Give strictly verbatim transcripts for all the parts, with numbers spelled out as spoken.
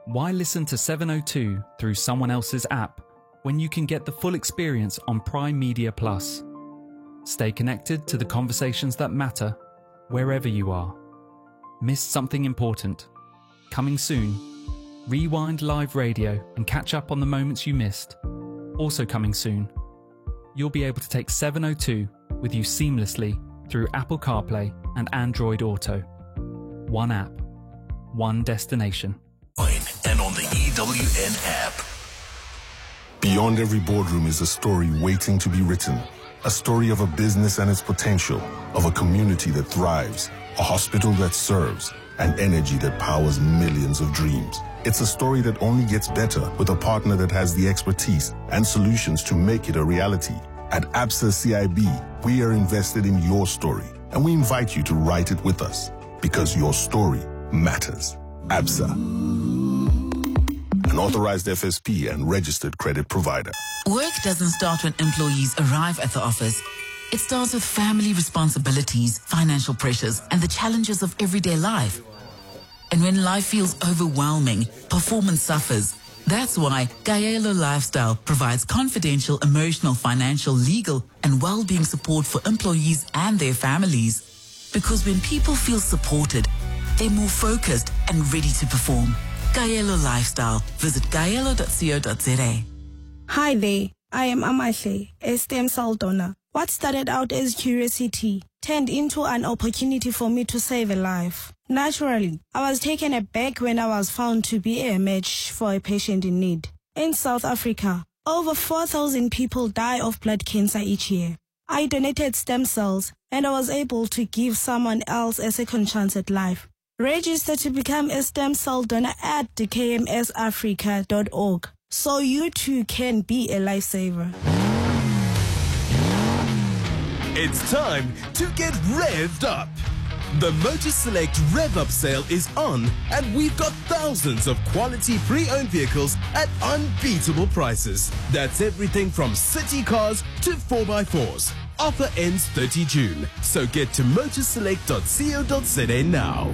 Why listen to seven oh two through someone else's app when you can get the full experience on Prime Media Plus? Stay connected to the conversations that matter wherever you are. Missed something important? Coming soon. Rewind live radio and catch up on the moments you missed. Also coming soon. You'll be able to take seven oh two with you seamlessly through Apple CarPlay and Android Auto. One app, one destination. And on the E W N app. Beyond every boardroom is a story waiting to be written. A story of a business and its potential, of a community that thrives, a hospital that serves, and energy that powers millions of dreams. It's a story that only gets better with a partner that has the expertise and solutions to make it a reality. At Absa C I B, we are invested in your story, and we invite you to write it with us, because your story matters. Absa, an authorized F S P and registered credit provider. Work doesn't start when employees arrive at the office. It starts with family responsibilities, financial pressures, and the challenges of everyday life. And when life feels overwhelming, performance suffers. That's why Kaelo Lifestyle provides confidential, emotional, financial, legal, and well-being support for employees and their families. Because when people feel supported, they're more focused and ready to perform. Kaelo Lifestyle. Visit kaelo dot co dot za. Hi there, I am Amahle, a stem cell donor. What started out as curiosity turned into an opportunity for me to save a life. Naturally, I was taken aback when I was found to be a match for a patient in need. In South Africa, over four thousand people die of blood cancer each year. I donated stem cells and I was able to give someone else a second chance at life. Register to become a stem cell donor at k m s africa dot org so you too can be a lifesaver. It's time to get revved up. The Motor Select Rev Up sale is on, and we've got thousands of quality pre-owned vehicles at unbeatable prices. That's everything from city cars to four by fours. Offer ends thirtieth of June, so get to motor select dot co dot za now.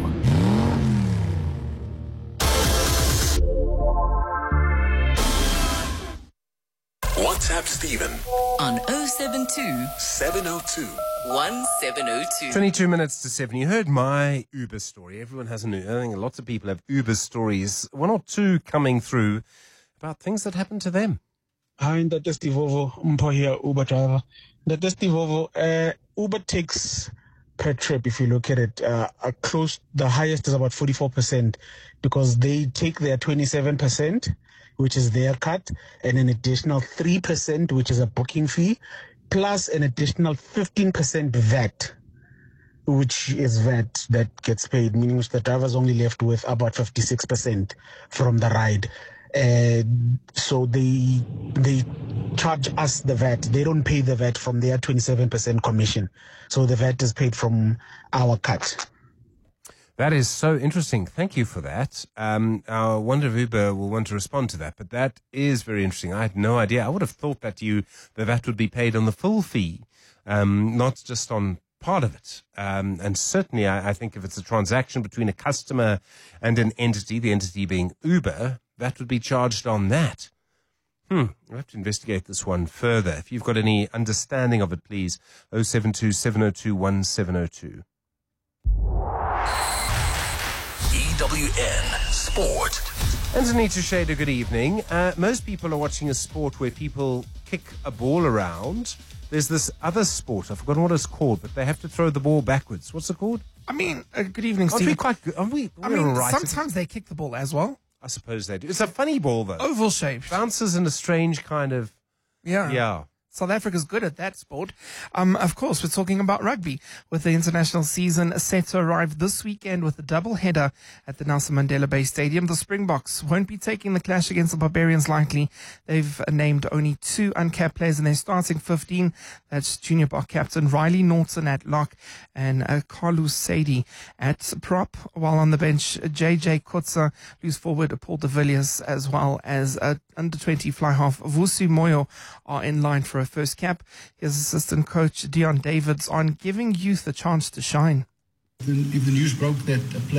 WhatsApp Stephen On oh seven two, seven oh two. one seven oh two. twenty-two minutes to seven. You heard my Uber story. Everyone has an Uber. I think lots of people have Uber stories. One or two coming through about things that happened to them. Hi, that's Steve Ovo. Mpo here, Uber driver. That's Steve Ovo. Uh, Uber takes per trip, if you look at it, uh, are close. The highest is about forty-four percent because they take their twenty-seven percent, which is their cut, and an additional three percent, which is a booking fee, plus an additional fifteen percent V A T, which is V A T that gets paid, meaning which the driver's only left with about fifty-six percent from the ride. Uh, so they they charge us the V A T. They don't pay the V A T from their twenty-seven percent commission. So the V A T is paid from our cut. That is so interesting. Thank you for that. Um, I wonder if Uber will want to respond to that, but that is very interesting. I had no idea. I would have thought that you the V A T would be paid on the full fee, um, not just on part of it. Um, and certainly I, I think if it's a transaction between a customer and an entity, the entity being Uber, that would be charged on that. Hmm. I'll have to investigate this one further. If you've got any understanding of it, please, oh seven two, seven oh two, one seven oh two. E W N Sport. Anthony Tusheda, good evening. Uh, most people are watching a sport where people kick a ball around. There's this other sport, I've forgotten what it's called, but they have to throw the ball backwards. What's it called? I mean, uh, good evening, Aren't Steve. we quite good? Aren't we? I We're mean, all right. sometimes they kick the ball as well. I suppose they do. It's a funny ball, though. Oval shaped. Bounces in a strange kind of... Yeah. Yeah. South Africa's good at that sport. Um, of course, we're talking about rugby, with the international season set to arrive this weekend with a double header at the Nelson Mandela Bay Stadium. The Springboks won't be taking the clash against the Barbarians lightly. They've named only two uncapped players in their starting fifteen. That's junior bar captain Riley Norton at lock and uh, Carlos Sadie at prop, while on the bench J J Kotza, loose forward Paul de Villiers, as well as uh, under twenty fly half Vusi Moyo are in line for a first cap. His assistant coach Dion Davids on giving youth a chance to shine. If the news broke that a